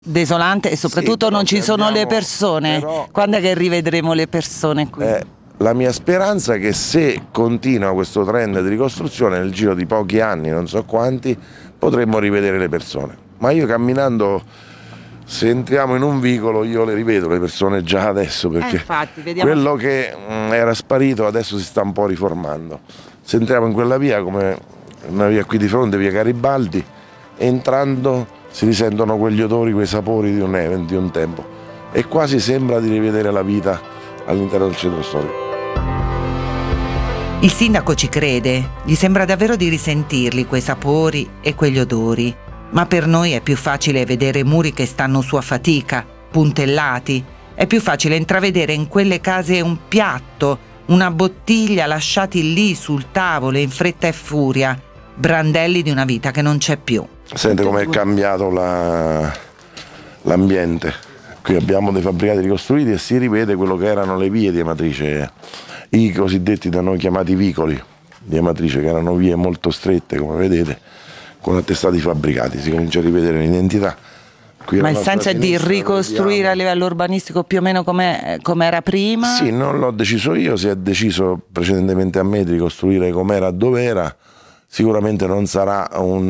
Desolante, e soprattutto Sì, non ci sono le abbiamo, persone. però, Quando è che rivedremo le persone qui? la mia speranza è che se continua questo trend di ricostruzione, nel giro di pochi anni, non so quanti, potremmo rivedere le persone. Ma io camminando, se entriamo in un vicolo, io le rivedo le persone già adesso, perché Infatti, vediamo. quello che era sparito adesso si sta un po' riformando. Se entriamo in quella via, come una via qui di fronte, via Garibaldi, entrando si risentono quegli odori, quei sapori di un tempo, e quasi sembra di rivedere la vita all'interno del centro storico. Il sindaco ci crede, gli sembra davvero di risentirli quei sapori e quegli odori, ma per noi è più facile vedere muri che stanno su a fatica, puntellati. È più facile intravedere in quelle case un piatto, una bottiglia lasciati lì sul tavolo in fretta e furia, brandelli di una vita che non c'è più. Sente com'è cambiato l'ambiente. Qui abbiamo dei fabbricati ricostruiti e si rivede quello che erano le vie di Amatrice, i cosiddetti da noi chiamati vicoli di Amatrice, che erano vie molto strette, come vedete, con attestati fabbricati. Si comincia a rivedere l'identità. Ma il senso è di ricostruire a livello urbanistico più o meno come era prima? Sì, non l'ho deciso io, si è deciso precedentemente a me di ricostruire com'era dove era. Sicuramente non sarà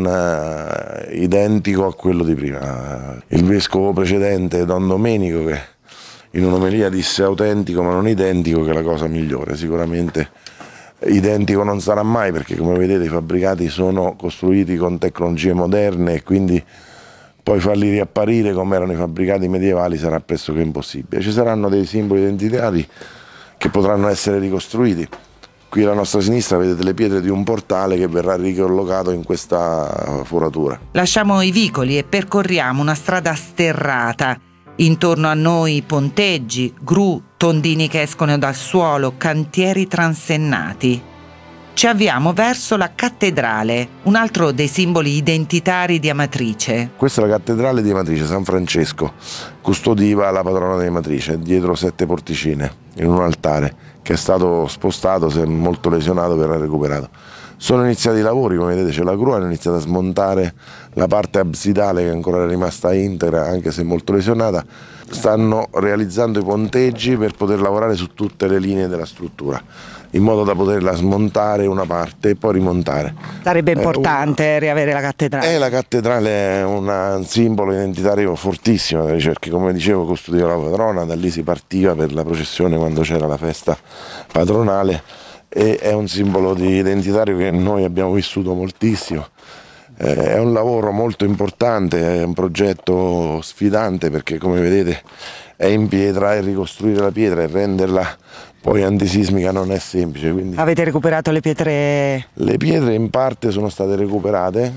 identico a quello di prima. Il vescovo precedente, Don Domenico, che in un'omelia disse autentico ma non identico, che è la cosa migliore. Sicuramente identico non sarà mai, perché come vedete i fabbricati sono costruiti con tecnologie moderne e quindi poi farli riapparire come erano i fabbricati medievali sarà pressoché impossibile. Ci saranno dei simboli identitari che potranno essere ricostruiti. Qui alla nostra sinistra vedete le pietre di un portale che verrà ricollocato in questa foratura. Lasciamo i vicoli e percorriamo una strada sterrata. Intorno a noi ponteggi, gru, tondini che escono dal suolo, cantieri transennati. Ci avviamo verso la cattedrale, un altro dei simboli identitari di Amatrice. Questa è la cattedrale di Amatrice, San Francesco, custodiva la patrona di Amatrice, dietro 7 porticine, in un altare che è stato spostato, si è molto lesionato, verrà recuperato. Sono iniziati i lavori, come vedete c'è la gru, hanno iniziato a smontare la parte absidale che ancora era rimasta integra, anche se molto lesionata. Stanno realizzando i ponteggi per poter lavorare su tutte le linee della struttura, in modo da poterla smontare una parte e poi rimontare. Sarebbe importante riavere la cattedrale. La cattedrale è un simbolo identitario fortissimo delle ricerche, come dicevo custodiva la patrona, da lì si partiva per la processione quando c'era la festa patronale, e è un simbolo di identitario che noi abbiamo vissuto moltissimo. È un lavoro molto importante, è un progetto sfidante, perché come vedete è in pietra e ricostruire la pietra e renderla poi antisismica non è semplice. Quindi avete recuperato le pietre? Le pietre in parte sono state recuperate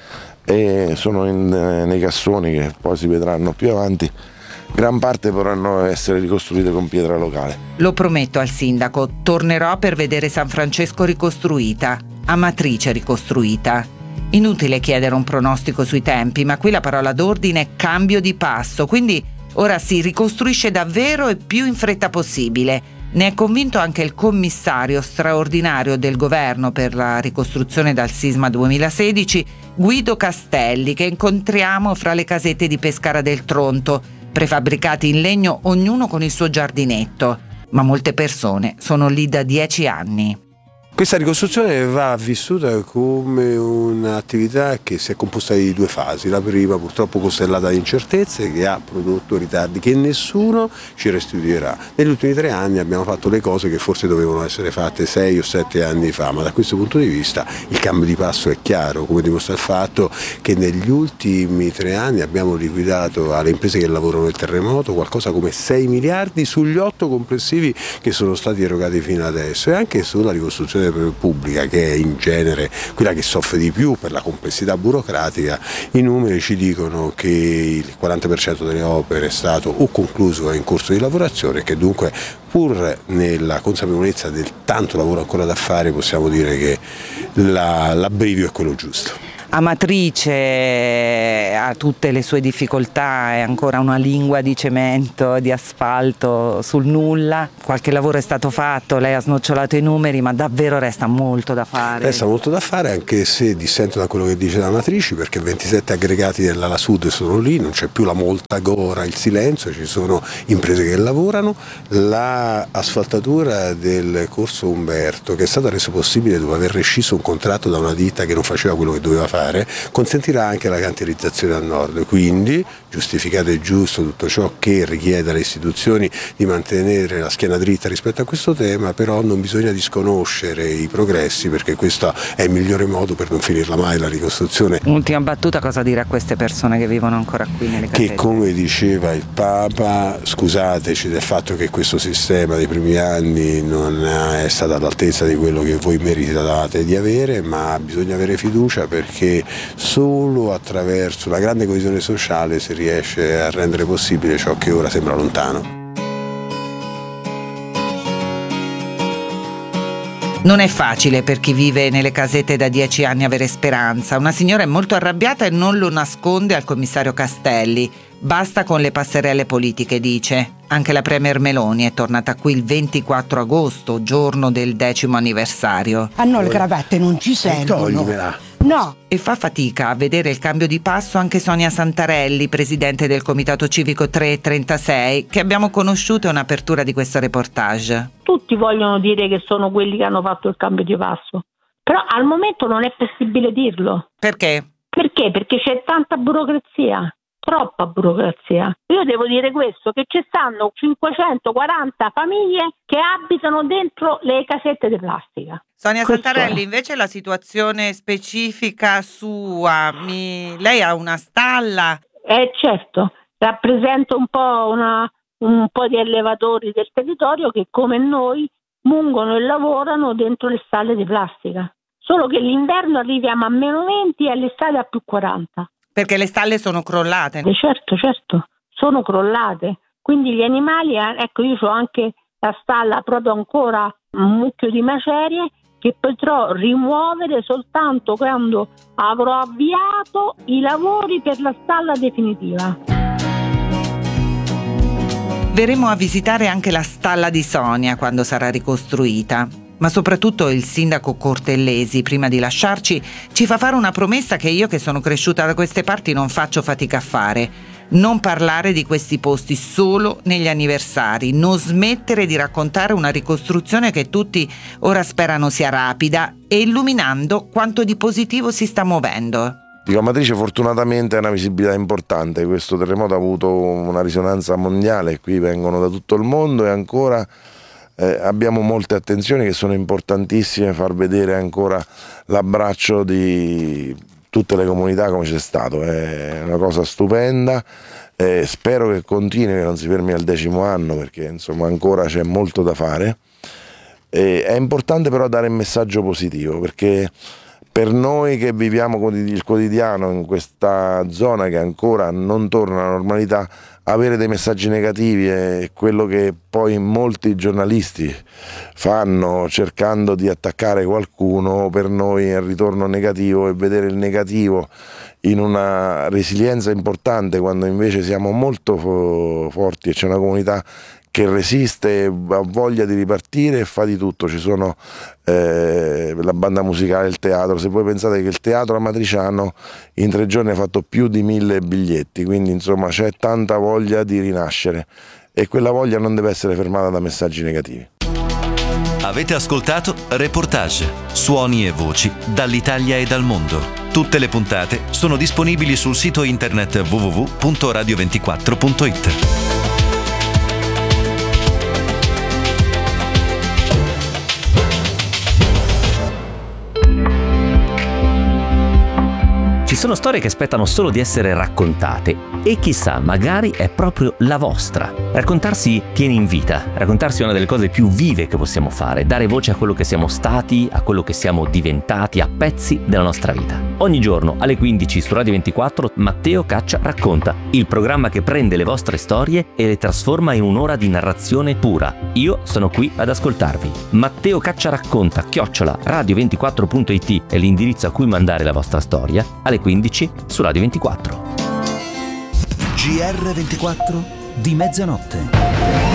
e sono nei cassoni che poi si vedranno più avanti. Gran parte potranno essere ricostruite con pietra locale. Lo prometto al sindaco, tornerò per vedere San Francesco ricostruita, Amatrice ricostruita. Inutile chiedere un pronostico sui tempi, ma qui la parola d'ordine è cambio di passo, quindi ora si ricostruisce davvero e più in fretta possibile. Ne è convinto anche il commissario straordinario del governo per la ricostruzione dal sisma 2016, Guido Castelli, che incontriamo fra le casette di Pescara del Tronto, prefabbricati in legno, ognuno con il suo giardinetto. Ma molte persone sono lì da 10 anni. Questa ricostruzione va vissuta come un'attività che si è composta di 2 fasi. La prima purtroppo costellata da incertezze, che ha prodotto ritardi che nessuno ci restituirà. Negli ultimi 3 anni abbiamo fatto le cose che forse dovevano essere fatte 6 o 7 anni fa, ma da questo punto di vista il cambio di passo è chiaro, come dimostra il fatto che negli ultimi 3 anni abbiamo liquidato alle imprese che lavorano nel terremoto qualcosa come 6 miliardi sugli 8 complessivi che sono stati erogati fino adesso, e anche sulla ricostruzione pubblica, che è in genere quella che soffre di più per la complessità burocratica. I numeri ci dicono che il 40% delle opere è stato o concluso o è in corso di lavorazione, e che dunque, pur nella consapevolezza del tanto lavoro ancora da fare, possiamo dire che l'abbrivio è quello giusto. Amatrice ha tutte le sue difficoltà, è ancora una lingua di cemento, di asfalto sul nulla. Qualche lavoro è stato fatto, lei ha snocciolato i numeri, ma davvero resta molto da fare. Resta molto da fare, anche se dissento da quello che dice la Amatrice, perché 27 aggregati dell'ala sud sono lì, non c'è più la molta gora, il silenzio, ci sono imprese che lavorano. La asfaltatura del corso Umberto, che è stata resa possibile dopo aver rescisso un contratto da una ditta che non faceva quello che doveva fare, consentirà anche la cantierizzazione al nord, quindi giustificato e giusto tutto ciò che richiede alle istituzioni di mantenere la schiena dritta rispetto a questo tema, però non bisogna disconoscere i progressi, perché questo è il migliore modo per non finirla mai la ricostruzione. Ultima battuta, cosa dire a queste persone che vivono ancora qui nelle casette? Che, come diceva il Papa, scusateci del fatto che questo sistema dei primi anni non è stato all'altezza di quello che voi meritavate di avere, ma bisogna avere fiducia, perché solo attraverso la grande coesione sociale si riesce a rendere possibile ciò che ora sembra lontano. Non è facile per chi vive nelle casette da 10 anni avere speranza. Una signora è molto arrabbiata e non lo nasconde al commissario Castelli. Basta con le passerelle politiche, dice. Anche la premier Meloni è tornata qui il 24 agosto, giorno del 10° anniversario. A noi le cravatte non ci servono. Toglimela. No. E fa fatica a vedere il cambio di passo anche Sonia Santarelli, presidente del Comitato Civico 336, che abbiamo conosciuto in un'apertura di questo reportage. Tutti vogliono dire che sono quelli che hanno fatto il cambio di passo, però al momento non è possibile dirlo. Perché? Perché? Perché c'è tanta burocrazia, troppa burocrazia. Io devo dire questo, che ci stanno 540 famiglie che abitano dentro le casette di plastica. Sonia Questo Santarelli, è. invece la situazione specifica sua, lei ha una stalla? Certo, rappresento un po' di allevatori del territorio che come noi mungono e lavorano dentro le stalle di plastica. Solo che l'inverno arriviamo a -20 e all'estate a +40. Perché le stalle sono crollate. Certo, sono crollate. Quindi gli animali, ecco, io ho anche la stalla proprio ancora un mucchio di macerie che potrò rimuovere soltanto quando avrò avviato i lavori per la stalla definitiva. Verremo a visitare anche la stalla di Sonia quando sarà ricostruita. Ma soprattutto il sindaco Cortellesi, prima di lasciarci, ci fa fare una promessa che io, che sono cresciuta da queste parti, non faccio fatica a fare. Non parlare di questi posti solo negli anniversari, non smettere di raccontare una ricostruzione che tutti ora sperano sia rapida e illuminando quanto di positivo si sta muovendo. Dico, Amatrice fortunatamente ha una visibilità importante, questo terremoto ha avuto una risonanza mondiale, qui vengono da tutto il mondo e ancora abbiamo molte attenzioni che sono importantissime, far vedere ancora l'abbraccio di tutte le comunità come c'è stato, è una cosa stupenda, spero che continui, che non si fermi al 10° anno, perché insomma ancora c'è molto da fare. È importante però dare un messaggio positivo, perché per noi che viviamo il quotidiano in questa zona che ancora non torna alla normalità, avere dei messaggi negativi è quello che poi molti giornalisti fanno cercando di attaccare qualcuno. Per noi è il ritorno negativo, e vedere il negativo in una resilienza importante quando invece siamo molto forti e c'è una comunità che resiste, ha voglia di ripartire e fa di tutto. Ci sono la banda musicale, il teatro. Se voi pensate che il teatro amatriciano in 3 giorni ha fatto più di 1000 biglietti, quindi insomma c'è tanta voglia di rinascere e quella voglia non deve essere fermata da messaggi negativi. Avete ascoltato Reportage, suoni e voci dall'Italia e dal mondo. Tutte le puntate sono disponibili sul sito internet www.radio24.it. Ci sono storie che aspettano solo di essere raccontate e chissà, magari è proprio la vostra. Raccontarsi tiene in vita, raccontarsi è una delle cose più vive che possiamo fare, dare voce a quello che siamo stati, a quello che siamo diventati, a pezzi della nostra vita. Ogni giorno alle 15 su Radio 24 Matteo Caccia racconta, il programma che prende le vostre storie e le trasforma in un'ora di narrazione pura. Io sono qui ad ascoltarvi. Matteo Caccia racconta @radio24.it è l'indirizzo a cui mandare la vostra storia, alle 15 su Radio 24. GR24 di mezzanotte.